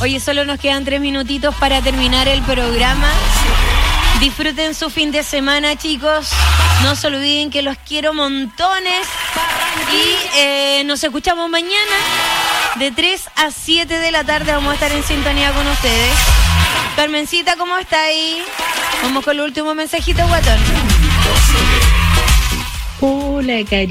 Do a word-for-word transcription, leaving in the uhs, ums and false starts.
Oye, solo nos quedan tres minutitos para terminar el programa. Disfruten su fin de semana, chicos. No se olviden que los quiero montones. Y eh, nos escuchamos mañana de tres a siete de la tarde. Vamos a estar en sintonía con ustedes. Carmencita, ¿cómo está ahí? Vamos con el último mensajito, guatón. Hola, cariño.